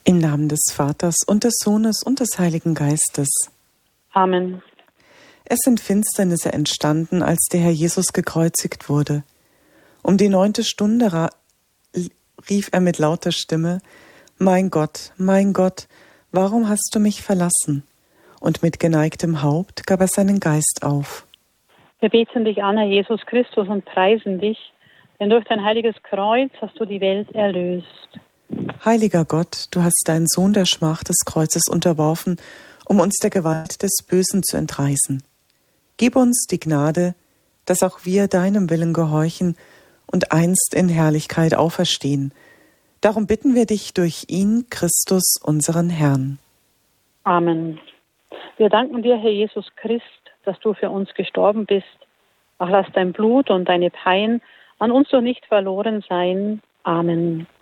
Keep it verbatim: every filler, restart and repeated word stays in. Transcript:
Im Namen des Vaters und des Sohnes und des Heiligen Geistes. Amen. Es sind Finsternisse entstanden, als der Herr Jesus gekreuzigt wurde. Um die neunte Stunde ra- rief er mit lauter Stimme: Mein Gott, mein Gott, warum hast du mich verlassen? Und mit geneigtem Haupt gab er seinen Geist auf. Wir beten dich an, Herr Jesus Christus, und preisen dich, denn durch dein heiliges Kreuz hast du die Welt erlöst. Heiliger Gott, du hast deinen Sohn der Schmach des Kreuzes unterworfen, um uns der Gewalt des Bösen zu entreißen. Gib uns die Gnade, dass auch wir deinem Willen gehorchen und einst in Herrlichkeit auferstehen. Darum bitten wir dich durch ihn, Christus, unseren Herrn. Amen. Wir danken dir, Herr Jesus Christ, dass du für uns gestorben bist. Ach, lass dein Blut und deine Pein an uns doch nicht verloren sein. Amen.